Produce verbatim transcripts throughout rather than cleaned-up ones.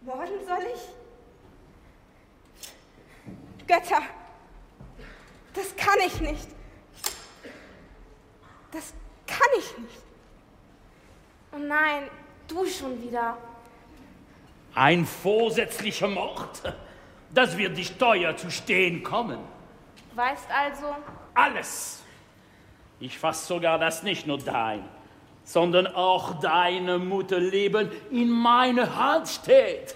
Morden soll ich? Götter, das kann ich nicht. Das kann ich nicht. Oh nein, du schon wieder. Ein vorsätzlicher Mord? Das wird dich teuer zu stehen kommen. Weißt also? Alles. Ich fass sogar, dass nicht nur dein, sondern auch deine Mutterleben in meiner Hand steht.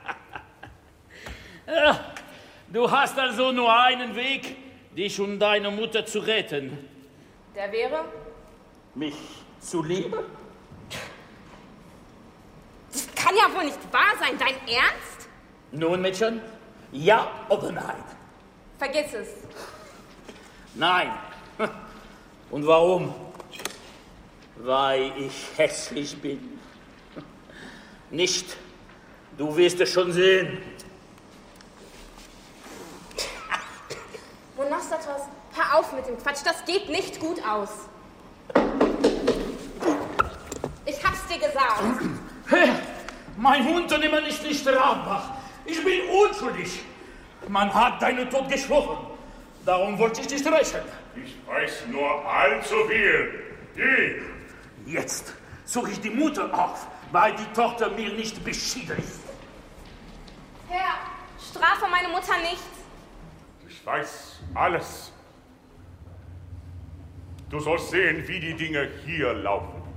Du hast also nur einen Weg, dich und deine Mutter zu retten. Der wäre? Mich zu lieben? Das kann ja wohl nicht wahr sein. Dein Ernst? Nun, Mädchen, ja oder nein? Vergiss es. Nein. Und warum? Weil ich hässlich bin. Nicht. Du wirst es schon sehen. Monostatos, hör auf mit dem Quatsch. Das geht nicht gut aus. Ich hab's dir gesagt. Hey, mein Unternehmen ist nicht strafbar. Ich bin unschuldig. Man hat deinen Tod geschworen. Darum wollte ich dich rächen. Ich weiß nur allzu viel. Geh! Jetzt suche ich die Mutter auf, weil die Tochter mir nicht beschieden ist. Herr, strafe meine Mutter nicht. Ich weiß alles. Du sollst sehen, wie die Dinge hier laufen.